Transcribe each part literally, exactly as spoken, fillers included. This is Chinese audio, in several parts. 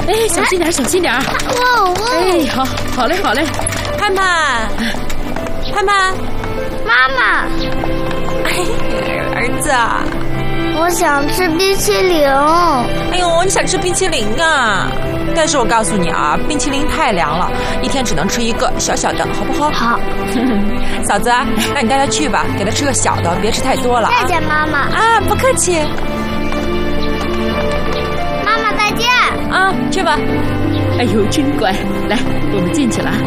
哎，小心点，小心点。 哇哇！ 哎，好，好嘞，好嘞。 盼盼，盼盼， 妈妈， 哎，儿子啊， 我想吃冰淇淋。 哎呦，你想吃冰淇淋啊？但是我告诉你啊，冰淇淋太凉了，一天只能吃一个，小小的，好不好？ 好。 嫂子，那你带他去吧，给他吃个小的，别吃太多了。 再见，妈妈。 啊，不客气。 妈妈再见。 啊，去吧。 哎呦，真乖。来，我们进去了。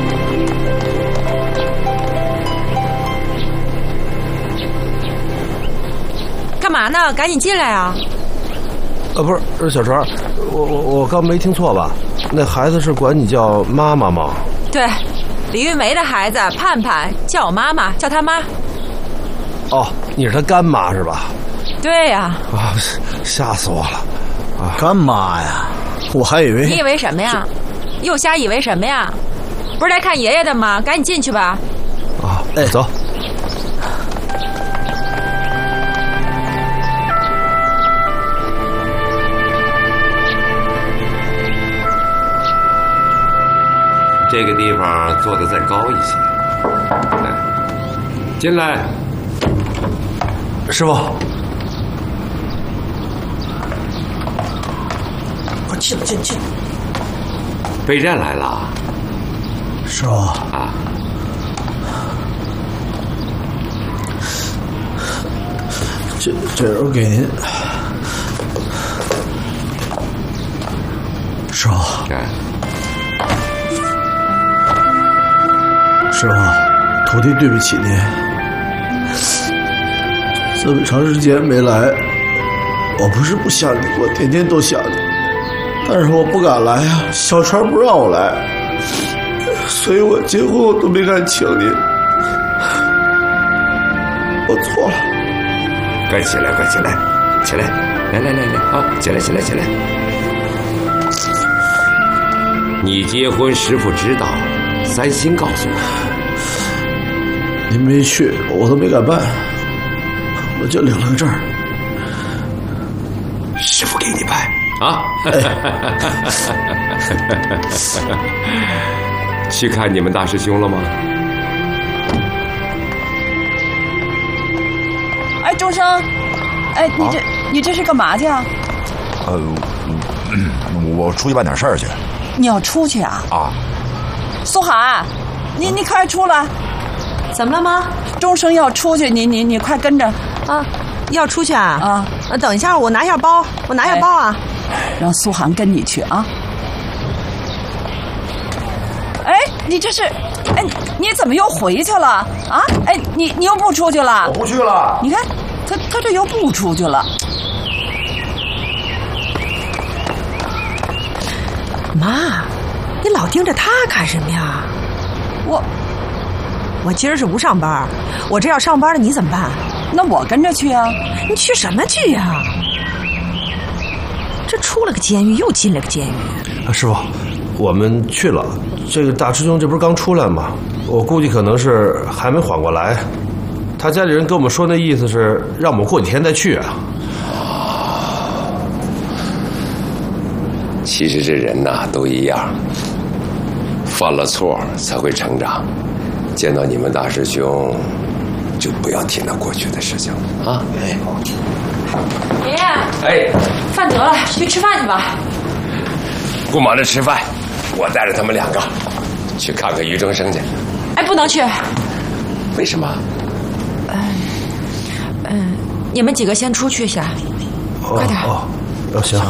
干嘛呢？赶紧进来啊！ 呃，不是，小川，我我我刚没听错吧？那孩子是管你叫妈妈吗？ 对，李玉梅的孩子盼盼叫我妈妈，叫他妈。 哦，你是他干妈是吧？ 对呀。 啊，吓死我了！啊， 干妈呀，我还以为你以为什么呀？又瞎以为什么呀？不是来看爷爷的吗？赶紧进去吧。 啊，哎，走。 这个地方做的再高一些。来，进来。 师傅， 快进进进。 备战来了。 师傅啊， 这这我给您。师傅。 哎。 师傅，徒弟对不起您，这么长时间没来，我不是不想你，我天天都想你，但是我不敢来呀，小川不让我来，所以我结婚我都没敢请您，我错了。 快起来，快起来，起来，来来来来啊，起来起来起来。你结婚，师傅知道，三星告诉我。 您没去，我都没敢办，我就领了个证儿。 师傅给你办啊！去看你们大师兄了吗？ 哎，钟生，哎，你这、啊、你这是干嘛去啊？ 呃，我出去办点事儿去。 你要出去啊？ 啊。 苏涵，你你快出来！ 怎么了吗？ 钟生要出去，你你你快跟着啊！要出去啊？ 啊！ 呃，等一下，我拿一下包，我拿一下包啊！ 哎、让苏涵跟你去啊！哎，你这是，哎，你怎么又回去了啊？哎，你你又不出去了？ 我不去了。 你看，他他这又不出去了。 妈，你老盯着他干什么呀？ 我。 我今儿是不上班，我这要上班了，你怎么办？ 那我跟着去啊！ 你去什么去呀、啊？这出了个监狱，又进了个监狱。 啊，师傅，我们去了。这个大师兄这不是刚出来吗？我估计可能是还没缓过来。他家里人跟我们说那意思是让我们过几天再去啊。 其实这人呐都一样，犯了错才会成长。见到你们大师兄，就不要提那过去的事情啊！哎， 爷爷， 哎， 饭得了，去吃饭去吧。 不忙着吃饭，我带着他们两个去看看于中生去。 哎，不能去。 为什么？ 嗯嗯，你们几个先出去一下， 哦、 快点。 哦，哦，行。